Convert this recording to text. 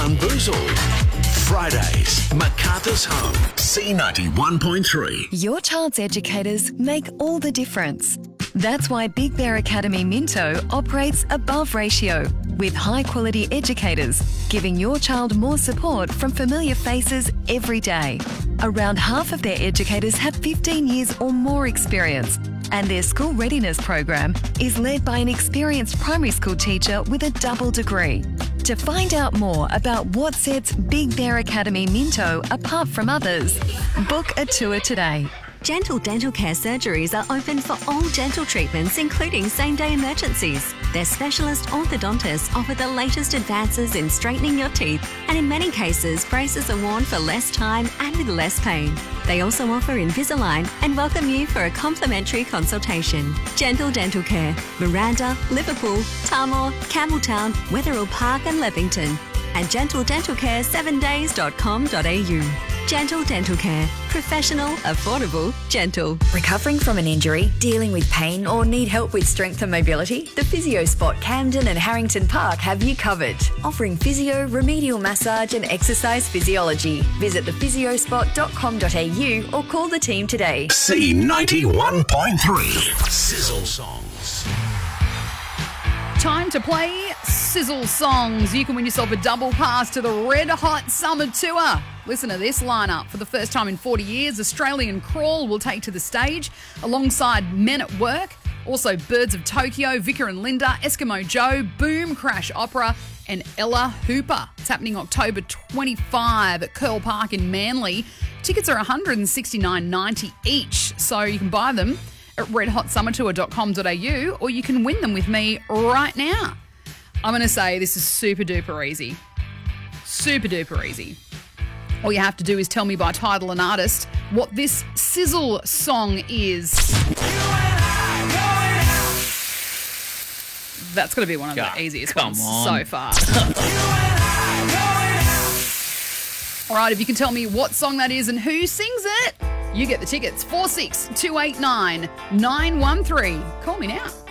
Unboozled. Fridays, MacArthur's Home, C91.3. Your child's educators make all the difference. That's why Big Bear Academy Minto operates above ratio with high-quality educators, giving your child more support from familiar faces every day. Around half of their educators have 15 years or more experience, and their school readiness program is led by an experienced primary school teacher with a double degree. To find out more about what sets Big Bear Academy Minto apart from others, book a tour today. Gentle Dental Care surgeries are open for all dental treatments, including same-day emergencies. Their specialist orthodontists offer the latest advances in straightening your teeth, and in many cases, braces are worn for less time and with less pain. They also offer Invisalign and welcome you for a complimentary consultation. Gentle Dental Care, Miranda, Liverpool, Tamor, Campbelltown, Wetherill Park and Leppington, and gentledentalcare7days.com.au. Gentle Dental Care. Professional, affordable, gentle. Recovering from an injury, dealing with pain or need help with strength and mobility? The Physio Spot Camden and Harrington Park have you covered. Offering physio, remedial massage and exercise physiology. Visit thephysiospot.com.au or call the team today. C91.3. Sizzle Songs. Time to play Sizzle Songs. You can win yourself a double pass to the Red Hot Summer Tour. Listen to this lineup. For the first time in 40 years, Australian Crawl will take to the stage alongside Men at Work. Also Birds of Tokyo, Vicar and Linda, Eskimo Joe, Boom Crash Opera and Ella Hooper. It's happening October 25 at Curl Park in Manly. Tickets are $169.90 each, so you can buy them at redhotsummertour.com.au or you can win them with me right now. I'm going to say this is super duper easy. Super duper easy. All you have to do is tell me by title and artist what this sizzle song is. That's going to be one of the easiest ones so far. All right, if you can tell me what song that is and who sings it, you get the tickets. 46289913. Call me now.